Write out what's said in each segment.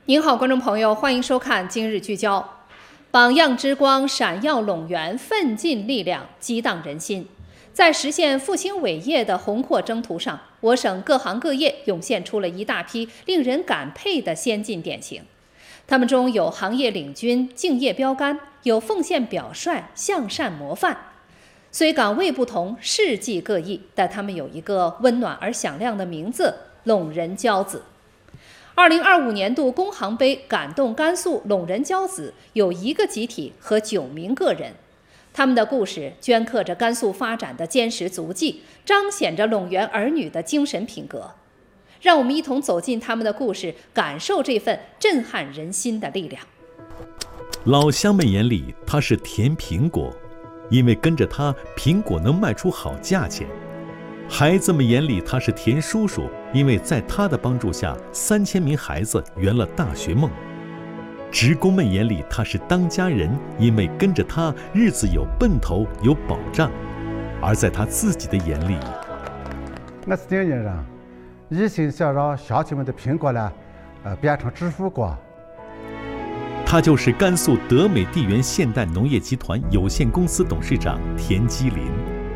您好，观众朋友，欢迎收看今日聚焦。榜样之光闪耀陇源，奋进力量激荡人心。在实现复兴伟业的宏阔征途上，我省各行各业涌现出了一大批令人感佩的先进典型。他们中有行业领军、敬业标杆，有奉献表率、向善模范。虽岗位不同，事迹各异，但他们有一个温暖而响亮的名字——陇人骄子。2025年度工行杯感动甘肃陇人骄子有1个集体和9名个人，他们的故事镌刻着甘肃发展的坚实足迹，彰显着陇源儿女的精神品格。让我们一同走进他们的故事，感受这份震撼人心的力量。 老乡们眼里，他是甜苹果，因为跟着他，苹果能卖出好价钱。孩子们眼里，他是甜叔叔，因为在他的帮助下，3000名孩子圆了大学梦。职工们眼里，他是当家人，因为跟着他，日子有奔头，有保障。而在他自己的眼里， 我是定人，一心想让乡亲们的苹果呢，变成致富果。 他就是甘肃德美地缘现代农业集团有限公司董事长田基林。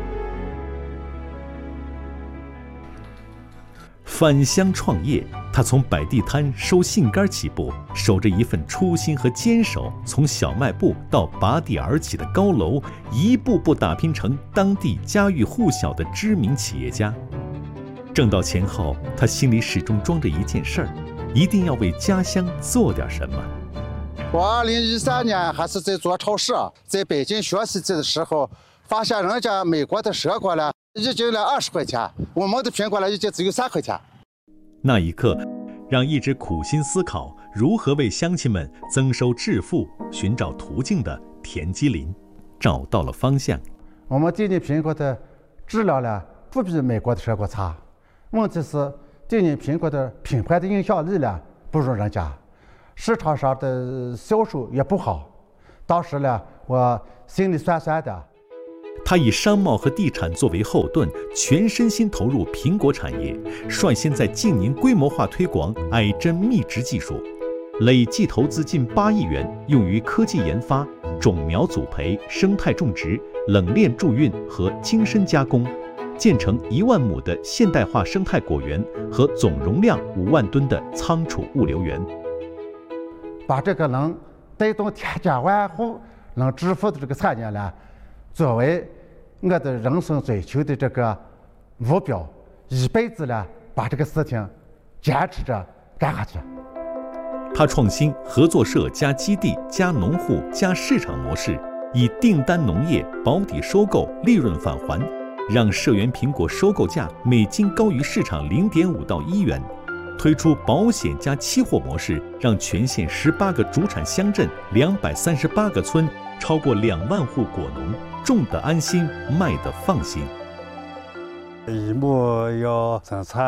返乡创业，他从摆地摊收杏干起步，守着一份初心和坚守，从小卖部到拔地而起的高楼，一步步打拼成当地家喻户晓的知名企业家。挣到钱后，他心里始终装着一件事儿，一定要为家乡做点什么。 我2013年还是在做超市，在北京学习的时候，发现人家美国的蛇果呢，一斤了20块钱，我们的苹果呢，一斤只有3块钱。 那一刻，让一直苦心思考如何为乡亲们增收致富、寻找途径的田基林，找到了方向。 我们今年苹果的质量呢，不比美国的蛇果差。问题是，今年苹果的品牌的影响力呢，不如人家，市场上的销售也不好。当时呢，我心里酸酸的。 他以商贸和地产作为后盾，全身心投入苹果产业，率先在近年规模化推广矮针密植技术，累计投资近8亿元，用于科技研发、种苗组培、生态种植、冷链贮运和精深加工，建成1万亩的现代化生态果园和总容量5万吨的仓储物流园， 把这个能带动千家万户能致富的这个产业呢，作为我的人生追求的这个目标，一辈子呢把这个事情坚持着干下去。 他创新合作社加基地加农户加市场模式，以订单农业保底收购，利润返还，让社员苹果收购价每斤高于市场0.5到1元。推出保险加期货模式，让全县18个主产乡镇、238个村，超过2万户果农种得安心，卖得放心。 一亩要生产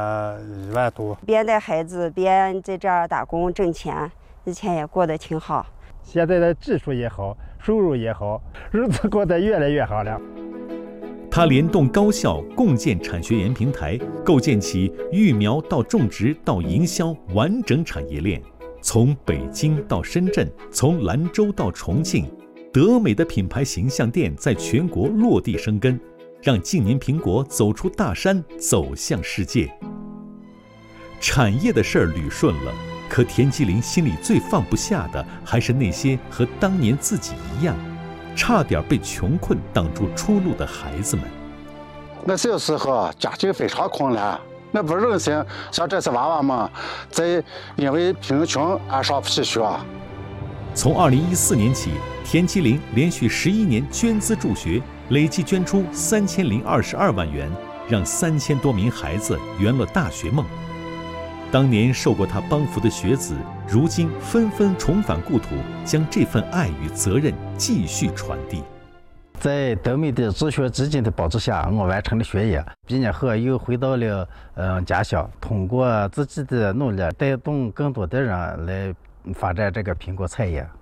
1万多， 边带孩子边在这儿打工挣钱，以前也过得挺好。 现在的技术也好，收入也好，日子过得越来越好了。 他联动高校共建产学研平台，构建起育苗到种植到营销完整产业链，从北京到深圳，从兰州到重庆，德美的品牌形象店在全国落地生根，让近年苹果走出大山，走向世界。产业的事儿捋顺了，可田基林心里最放不下的，还是那些和当年自己一样，差点被穷困挡住出路的孩子们。 我小时候家境非常困难，我不忍心像这些娃娃们再因为贫穷而上不起学。 从2014年起，田基林连续11年捐资助学，累计捐出3022万元，让3000多名孩子圆了大学梦。当年受过他帮扶的学子，如今纷纷重返故土，将这份爱与责任继续传递。 在德美的自学基金的帮助下，我完成了学业。毕业后又回到了家乡，通过自己的努力，带动更多的人来发展这个苹果产业。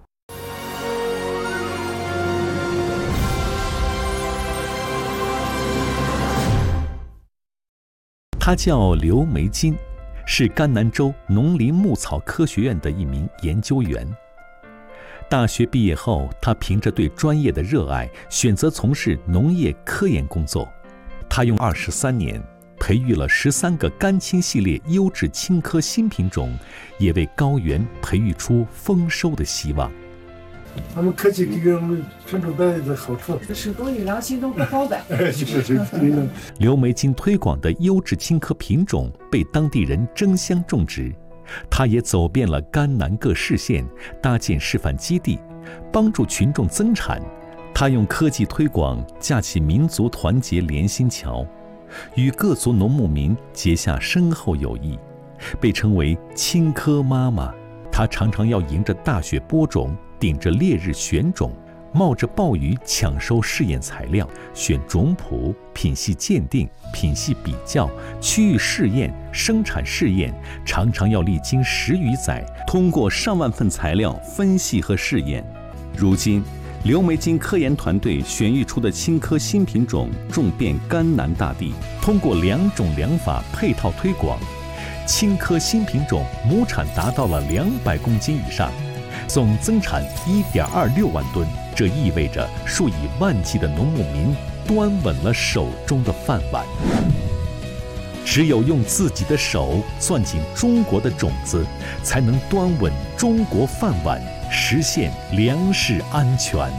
他叫刘梅金， 是甘南州农林牧草科学院的一名研究员。大学毕业后，他凭着对专业的热爱，选择从事农业科研工作。他用23年培育了13个甘青系列优质青稞新品种，也为高原培育出丰收的希望。 他们科技给我们品种带来的好处， 是多一良心都不好呗。 刘梅金推广的优质青稞品种被当地人争相种植。他也走遍了甘南各市县，搭建示范基地，帮助群众增产。他用科技推广架起民族团结联心桥，与各族农牧民结下深厚友谊，被称为青稞妈妈。他常常要迎着大雪播种，顶着烈日选种，冒着暴雨抢收试验材料，选种谱，品系鉴定、品系比较、区域试验、生产试验，常常要历经10余载，通过上万份材料分析和试验。如今，刘梅金科研团队选育出的青稞新品种种遍甘南大地，通过2种2法配套推广，青稞新品种亩产达到了200公斤以上，总增产1.26万吨。这意味着数以万计的农牧民端稳了手中的饭碗。只有用自己的手攥紧中国的种子，才能端稳中国饭碗，实现粮食安全。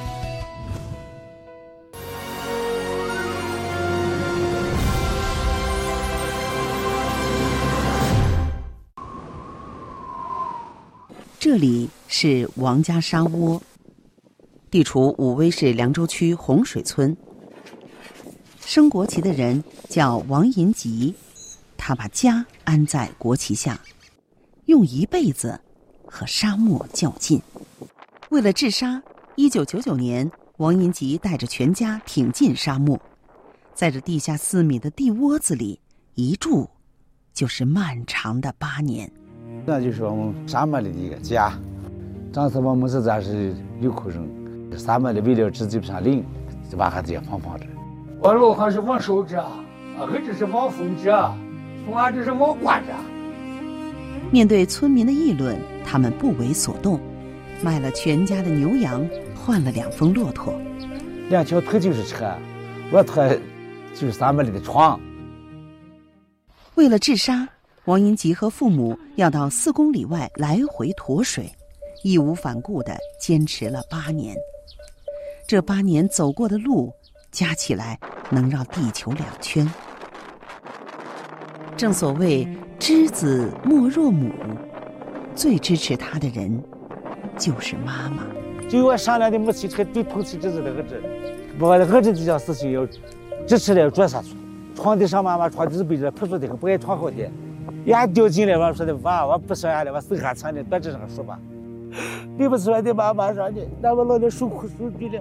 这里是王家沙窝，地处武威市凉州区洪水村。升国旗的人叫王银吉，他把家安在国旗下，用一辈子和沙漠较劲。为了治沙，1999年，王银吉带着全家挺进沙漠，在这地下4米的地窝子里一住就是漫长的8年。 那就是我们沙漠里的一个家。当时我们是咱是6口人，沙漠的为了基本上零，就把孩子也放着。 我老汉是往手着，儿子是往风着，孙儿子是往关着。 面对村民的议论，他们不为所动，卖了全家的牛羊，换了2峰骆驼。 2条腿就是车，骆驼就是沙漠里的床。 为了治沙，王银吉和父母要到4公里外来回驮水，义无反顾地坚持了8年。这8年走过的路，加起来能绕地球2圈。正所谓知子莫若母，最支持他的人就是妈妈。 就有我善良的母亲才对捧起自己的儿子，把我的儿子这件事情要支持了，要做下去。床底上妈妈床底是被子朴素的很，不爱床好的。牙掉进来，我说的娃，我不说俺了，我手还长的，多这样说吧。对不起我的妈妈说的，那我老的受苦受罪了。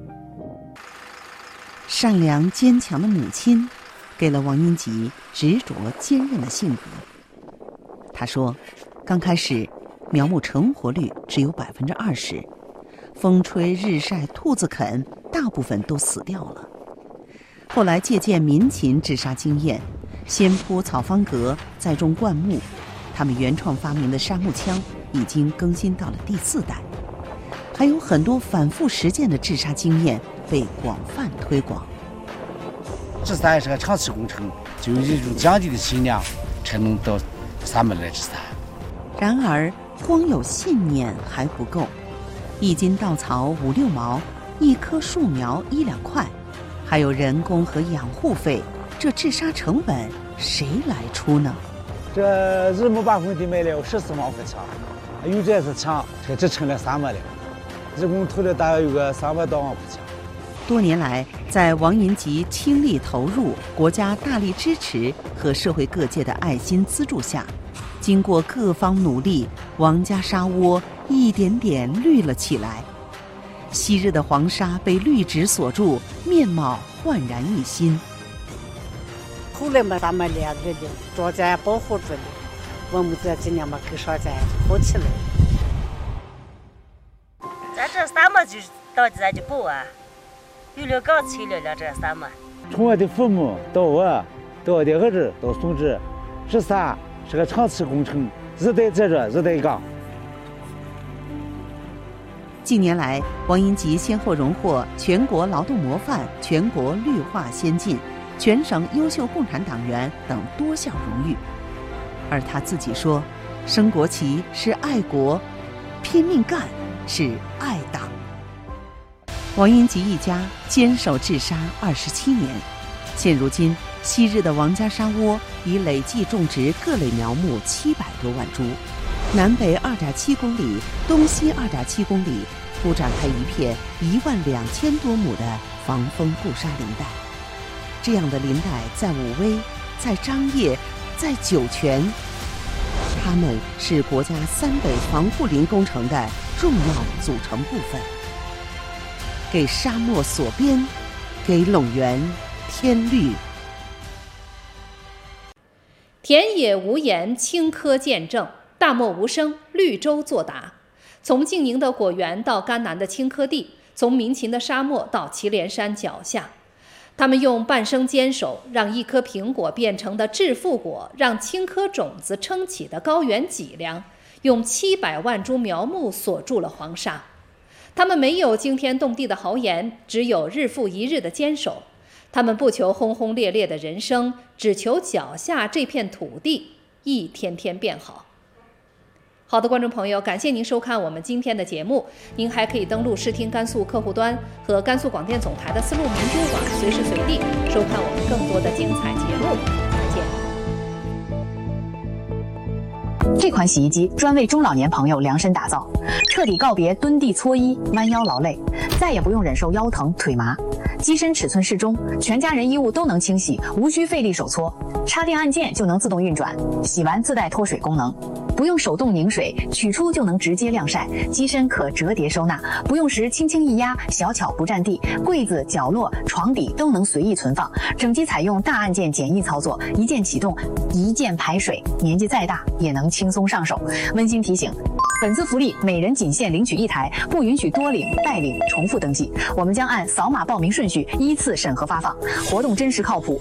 善良坚强的母亲，给了王银吉执着坚韧的性格。他说，刚开始苗木成活率只有20%，风吹日晒兔子啃，大部分都死掉了。后来借鉴民勤治沙经验，先铺草方格，再种灌木。他们原创发明的沙木枪已经更新到了第4代，还有很多反复实践的治沙经验被广泛推广。 治沙也是个长期工程，就有一种讲究的信仰，才能到沙漠来治沙。 然而，光有信念还不够，1斤稻草5、6毛，1棵树苗1、2块，还有人工和养护费，这治沙成本谁来出呢？ 这日木把工地卖了14万块钱，有这是强，这支撑了沙漠了，一共投了大约有个300多万块钱。 多年来，在王银吉倾力投入、国家大力支持和社会各界的爱心资助下，经过各方努力，王家沙窝一点点绿了起来。昔日的黄沙被绿植锁住，面貌焕然一新。 后来嘛，咱们2个的庄稼保护住了，我们这几年嘛，跟上咱好起来。 咱这沙漠就到咱就不啊，有了刚起了这沙漠。 从我的父母到我，到我的儿子，到孙子，治沙是个长期工程，日带载着，日带岗。 近年来，王英吉先后荣获全国劳动模范、全国绿化先进、全省优秀共产党员等多项荣誉。而他自己说，升国旗是爱国，拼命干是爱党。王英吉一家坚守治沙27年，现如今昔日的王家沙窝已累计种植各类苗木700多万株，南北2.7公里，东西2.7公里，铺展开一片12000多亩的防风固沙林带。这样的林带在武威，在张掖，在酒泉，它们是国家3北防护林工程的重要组成部分，给沙漠锁边，给陇源添绿。 田野无言，青稞见证；大漠无声，绿洲作答。从静宁的果园到甘南的青稞地，从民勤的沙漠到祁连山脚下，他们用半生坚守，让一颗苹果变成的致富果，让青稞种子撑起的高原脊梁，用700万株苗木锁住了黄沙。他们没有惊天动地的豪言，只有日复一日的坚守。他们不求轰轰烈烈的人生，只求脚下这片土地一天天变好。好的，观众朋友，感谢您收看我们今天的节目。您还可以登录视听甘肃客户端和甘肃广电总台的丝路民珠网，随时随地收看我们更多的精彩节目。再见。 这款洗衣机专为中老年朋友量身打造，彻底告别蹲地搓衣、弯腰劳累，再也不用忍受腰疼、腿麻。机身尺寸适中，全家人衣物都能清洗，无需费力手搓，插电按键就能自动运转，洗完自带脱水功能，不用手动拧水，取出就能直接晾晒。机身可折叠收纳，不用时轻轻一压，小巧不占地，柜子、角落、床底都能随意存放。整机采用大按键简易操作，一键启动，一键排水，年纪再大也能轻松上手。温馨提醒，本次福利每人仅限领取1台，不允许多领、代领、重复登记。我们将按扫码报名顺序依次审核发放，活动真实靠谱。